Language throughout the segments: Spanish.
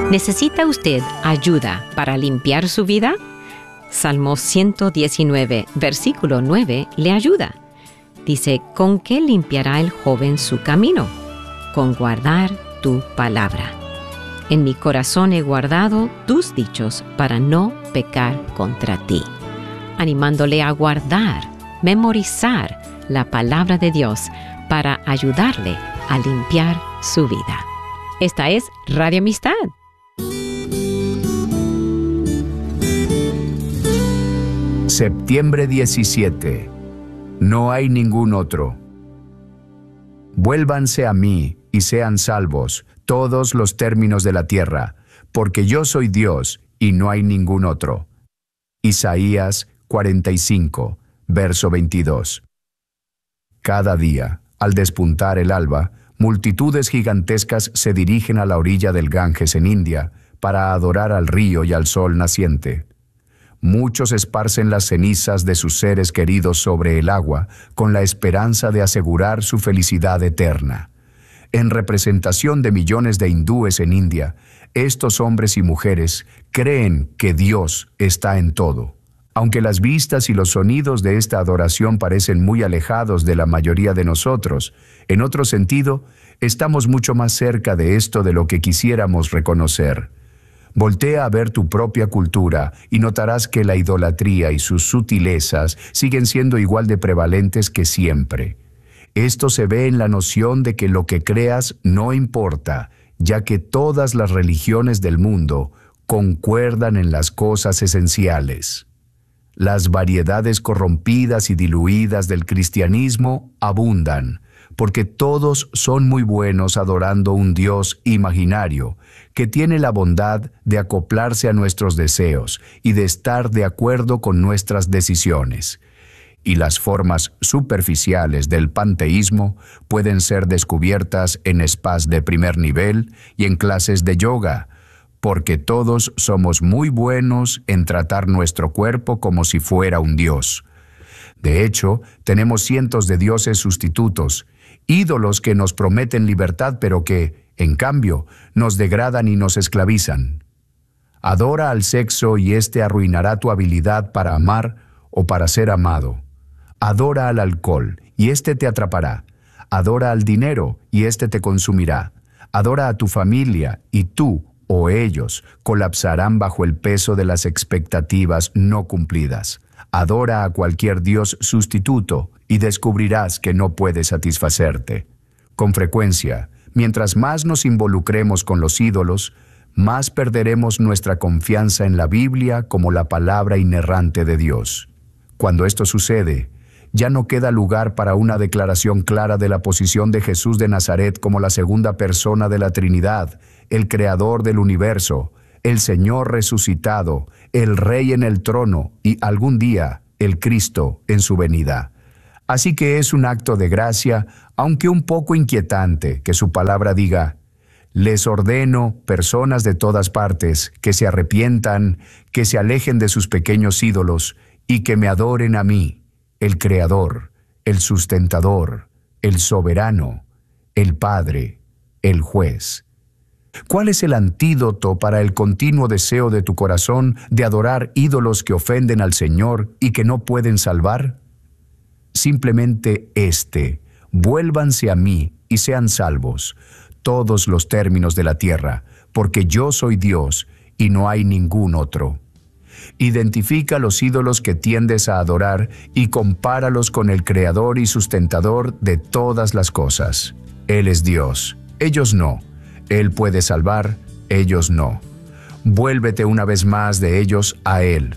¿Necesita usted ayuda para limpiar su vida? Salmo 119, versículo 9, le ayuda. Dice, ¿con qué limpiará el joven su camino? Con guardar tu palabra. En mi corazón he guardado tus dichos para no pecar contra ti. Animándole a guardar, memorizar la palabra de Dios para ayudarle a limpiar su vida. Esta es Radio Amistad. Septiembre 17. No hay ningún otro. Vuélvanse a mí y sean salvos todos los términos de la tierra, porque yo soy Dios y no hay ningún otro. Isaías 45, verso 22. Cada día, al despuntar el alba, multitudes gigantescas se dirigen a la orilla del Ganges en India para adorar al río y al sol naciente. Muchos esparcen las cenizas de sus seres queridos sobre el agua con la esperanza de asegurar su felicidad eterna. En representación de millones de hindúes en India, estos hombres y mujeres creen que Dios está en todo. Aunque las vistas y los sonidos de esta adoración parecen muy alejados de la mayoría de nosotros, en otro sentido, estamos mucho más cerca de esto de lo que quisiéramos reconocer. Voltea a ver tu propia cultura y notarás que la idolatría y sus sutilezas siguen siendo igual de prevalentes que siempre. Esto se ve en la noción de que lo que creas no importa, ya que todas las religiones del mundo concuerdan en las cosas esenciales. Las variedades corrompidas y diluidas del cristianismo abundan, porque todos son muy buenos adorando un Dios imaginario, que tiene la bondad de acoplarse a nuestros deseos y de estar de acuerdo con nuestras decisiones. Y las formas superficiales del panteísmo pueden ser descubiertas en spas de primer nivel y en clases de yoga, porque todos somos muy buenos en tratar nuestro cuerpo como si fuera un dios. De hecho, tenemos cientos de dioses sustitutos, ídolos que nos prometen libertad, pero que, en cambio, nos degradan y nos esclavizan. Adora al sexo y éste arruinará tu habilidad para amar o para ser amado. Adora al alcohol y éste te atrapará. Adora al dinero y éste te consumirá. Adora a tu familia y tú o ellos colapsarán bajo el peso de las expectativas no cumplidas. Adora a cualquier dios sustituto y descubrirás que no puede satisfacerte. Con frecuencia, mientras más nos involucremos con los ídolos, más perderemos nuestra confianza en la Biblia como la palabra inerrante de Dios. Cuando esto sucede, ya no queda lugar para una declaración clara de la posición de Jesús de Nazaret como la segunda persona de la Trinidad, el Creador del universo, el Señor resucitado, el Rey en el trono y algún día el Cristo en su venida. Así que es un acto de gracia, aunque un poco inquietante, que su palabra diga: les ordeno, personas de todas partes, que se arrepientan, que se alejen de sus pequeños ídolos y que me adoren a mí, el Creador, el Sustentador, el Soberano, el Padre, el Juez. ¿Cuál es el antídoto para el continuo deseo de tu corazón de adorar ídolos que ofenden al Señor y que no pueden salvar? Simplemente vuélvanse a mí y sean salvos, todos los términos de la tierra, porque yo soy Dios y no hay ningún otro. Identifica los ídolos que tiendes a adorar y compáralos con el Creador y Sustentador de todas las cosas. Él es Dios, ellos no. Él puede salvar, ellos no. Vuélvete una vez más de ellos a Él.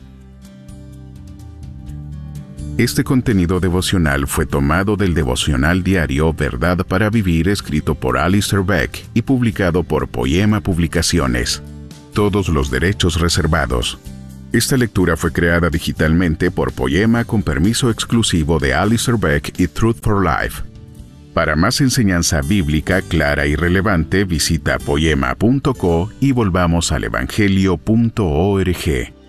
Este contenido devocional fue tomado del devocional diario Verdad para Vivir, escrito por Alistair Beck y publicado por Poema Publicaciones. Todos los derechos reservados. Esta lectura fue creada digitalmente por Poema con permiso exclusivo de Alistair Beck y Truth for Life. Para más enseñanza bíblica clara y relevante, visita poema.co y volvamos al evangelio.org.